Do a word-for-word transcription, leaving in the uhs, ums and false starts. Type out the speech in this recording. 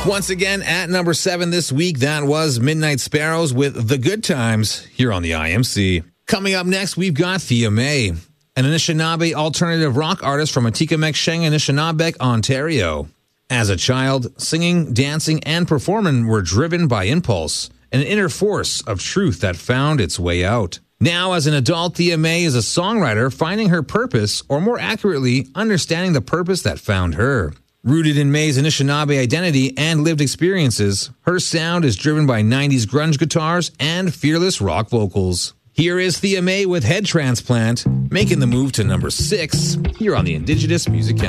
Once again, at number seven this week, that was Midnight Sparrows with The Good Times here on the I M C. Coming up next, we've got Thea May, an Anishinaabe alternative rock artist from Atikameksheng, Anishinaabe, Ontario. As a child, singing, dancing, and performing were driven by impulse, an inner force of truth that found its way out. Now, as an adult, Thea May is a songwriter finding her purpose, or more accurately, understanding the purpose that found her. Rooted in May's Anishinaabe identity and lived experiences, her sound is driven by nineties grunge guitars and fearless rock vocals. Here is Thea May with Head Transplant, making the move to number six here on the Indigenous Music